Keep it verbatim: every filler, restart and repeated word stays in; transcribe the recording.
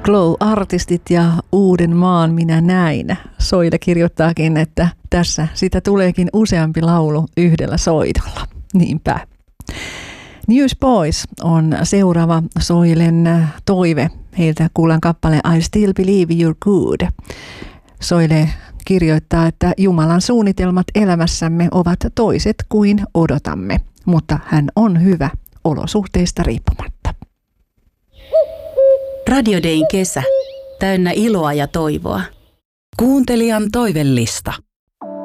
Glow-artistit ja uuden maan minä näin. Soile kirjoittaakin, että tässä sitä tuleekin useampi laulu yhdellä soitolla. Niinpä. Newsboys on seuraava Soilen toive. Heiltä kuullaan kappale I Still Believe You're Good. Soile kirjoittaa, että Jumalan suunnitelmat elämässämme ovat toiset kuin odotamme, mutta hän on hyvä olosuhteista riippumatta. Radio Dayn kesä, täynnä iloa ja toivoa. Kuuntelijan toivellista.